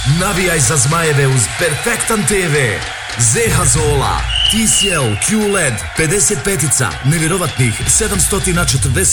Navijaj za Zmajeve uz Perfektan TV. Zeha Zola, TCL, QLED, 55-ica, nevjerovatnih 740